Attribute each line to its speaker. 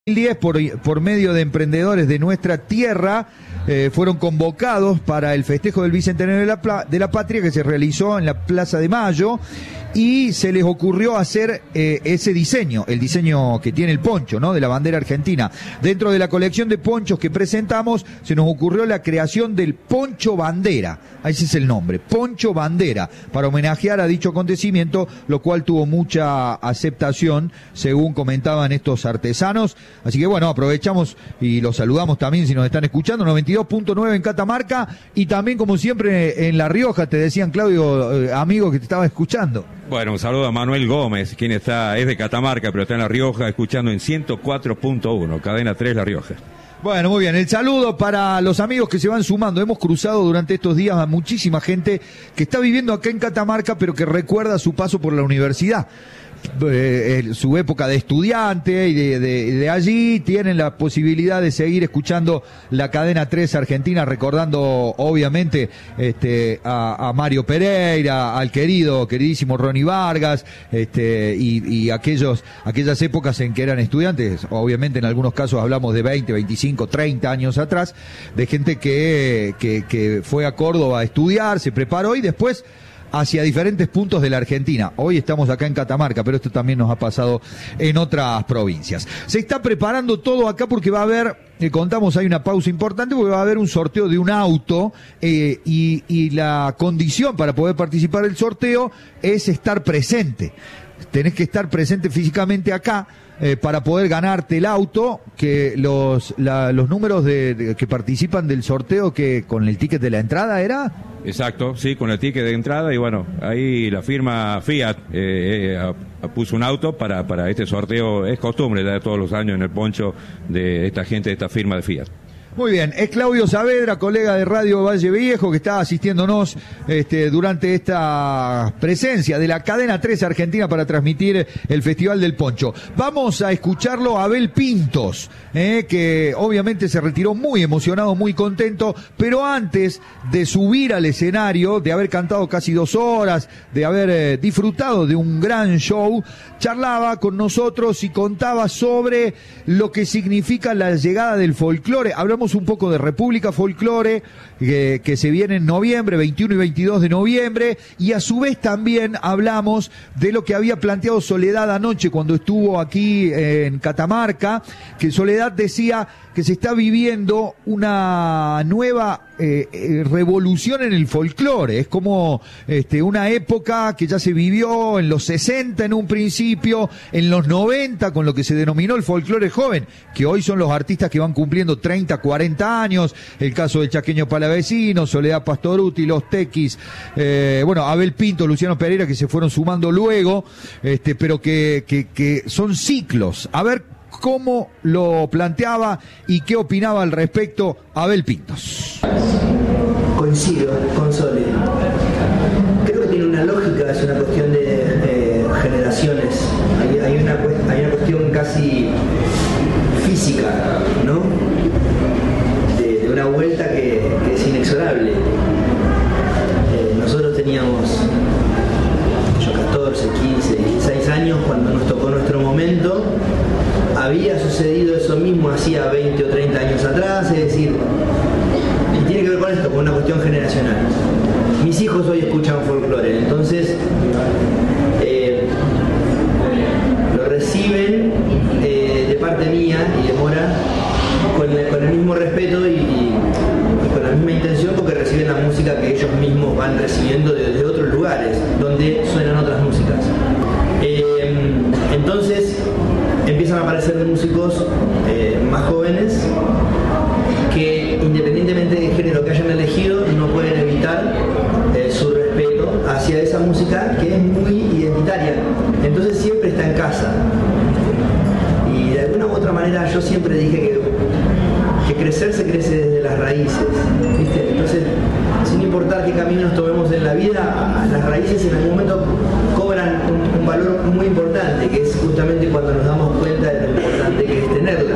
Speaker 1: 2010 por medio de emprendedores de nuestra tierra fueron convocados para el festejo del Bicentenario de la Patria que se realizó en la Plaza de Mayo y se les ocurrió hacer ese diseño, el diseño que tiene el poncho, ¿no?, de la bandera argentina. Dentro de la colección de ponchos que presentamos se nos ocurrió la creación del Poncho Bandera, ese es el nombre, Poncho Bandera, para homenajear a dicho acontecimiento, lo cual tuvo mucha aceptación según comentaban estos artesanos. Así que bueno, aprovechamos y los saludamos también si nos están escuchando, 92.9 en Catamarca y también como siempre en La Rioja, te decían Claudio, amigo que te estaba escuchando.
Speaker 2: Bueno, un saludo a Manuel Gómez, quien es de Catamarca, pero está en La Rioja escuchando en 104.1, cadena 3 La Rioja.
Speaker 1: Bueno, muy bien, el saludo para los amigos que se van sumando. Hemos cruzado durante estos días a muchísima gente que está viviendo acá en Catamarca, pero que recuerda su paso por la universidad. Su época de estudiante y de allí tienen la posibilidad de seguir escuchando la cadena 3 Argentina, recordando obviamente a Mario Pereira, al queridísimo Ronnie Vargas, y aquellas épocas en que eran estudiantes. Obviamente en algunos casos hablamos de 20, 25, 30 años atrás, de gente que fue a Córdoba a estudiar, se preparó y después hacia diferentes puntos de la Argentina. Hoy estamos acá en Catamarca, pero esto también nos ha pasado en otras provincias. Se está preparando todo acá porque va a haber, contamos, hay una pausa importante porque va a haber un sorteo de un auto y la condición para poder participar del sorteo es estar presente. Tenés que estar presente físicamente acá para poder ganarte el auto, que los números que participan del sorteo, que con el ticket de la entrada era...
Speaker 2: Exacto, sí, con el ticket de entrada y bueno, ahí la firma Fiat puso un auto para este sorteo. Es costumbre de todos los años en el poncho de esta gente, de esta firma de Fiat.
Speaker 1: Muy bien, es Claudio Saavedra, colega de Radio Valle Viejo, que está asistiéndonos durante esta presencia de la cadena 3 Argentina para transmitir el Festival del Poncho. Vamos a escucharlo a Abel Pintos, que obviamente se retiró muy emocionado, muy contento, pero antes de subir al escenario, de haber cantado casi 2 horas, de haber disfrutado de un gran show, charlaba con nosotros y contaba sobre lo que significa la llegada del folclore. Hablamos un poco de República Folclore, que se viene en noviembre, 21 y 22 de noviembre, y a su vez también hablamos de lo que había planteado Soledad anoche cuando estuvo aquí en Catamarca, que Soledad decía que se está viviendo una nueva revolución en el folclore. Es como una época que ya se vivió en los 60 en un principio, en los 90 con lo que se denominó el folclore joven, que hoy son los artistas que van cumpliendo 30, 40 años, el caso del Chaqueño Palavecino, Soledad Pastoruti, Los Tequis, Abel Pinto, Luciano Pereira, que se fueron sumando luego, pero que son ciclos. A ver cómo lo planteaba y qué opinaba al respecto Abel Pintos.
Speaker 3: Coincido con Sole. Creo que tiene una lógica, es una cuestión de generaciones. Hay una cuestión casi física, ¿no? De una vuelta que es inexorable. Nosotros teníamos 14, 15, 16 años cuando nos tocó nuestro momento. Había sucedido eso mismo hacía 20 o 30 años atrás, es decir, y tiene que ver con esto, con una cuestión generacional. Mis hijos hoy escuchan folclore, entonces lo reciben de parte mía y de Mora con el mismo respeto y con la misma intención, porque reciben la música que ellos mismos van recibiendo desde otros lugares, donde suenan otras músicas. Entonces empiezan a aparecer músicos más jóvenes que, independientemente del género que hayan elegido, no pueden evitar su respeto hacia esa música que es muy identitaria. Entonces siempre está en casa. Y de alguna u otra manera yo siempre dije que crecer se crece desde las raíces, ¿viste? Entonces, sin importar qué caminos tomemos en la vida, las raíces en algún momento cobran un valor muy importante, que es justamente cuando nos damos cuenta de lo importante que es tenerlas.